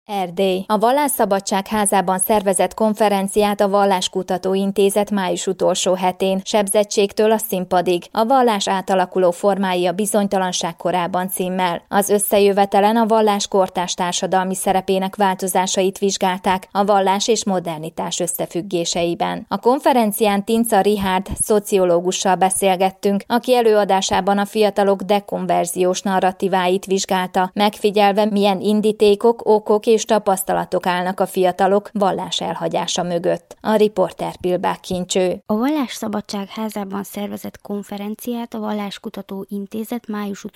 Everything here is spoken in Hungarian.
Erdély. A Vallásszabadság házában szervezett konferenciát a Valláskutató Intézet május utolsó hetén, sebzettségtől a színpadig, a vallás átalakuló formái a bizonytalanság korában címmel. Az összejövetelen a vallás kortárs társadalmi szerepének változásait vizsgálták a vallás és modernitás összefüggéseiben. A konferencián Tinca Richárd szociológussal beszélgettünk, aki előadásában a fiatalok dekonverziós narratíváit vizsgálta, megfigyelve milyen indítékok, okok és tapasztalatok állnak a fiatalok vallás elhagyása mögött. A riporter Pilbák Kincső. A Vallásszabadság házában szervezett konferenciát a Valláskutató Intézet május